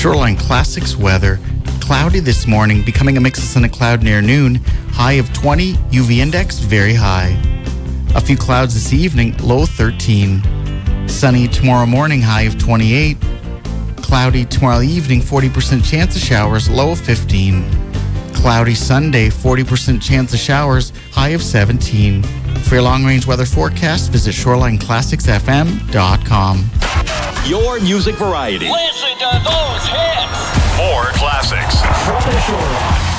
Shoreline Classics weather. Cloudy this morning, becoming a mix of sun and cloud near noon. High of 20, UV index very high. A few clouds this evening, low 13. Sunny tomorrow morning, high of 28. Cloudy tomorrow evening, 40% chance of showers, low of 15. Cloudy Sunday, 40% chance of showers, high of 17. For your long-range weather forecast, visit ShorelineClassicsFM.com. Your music variety. Listen to those hits. More classics. From the Shoreline.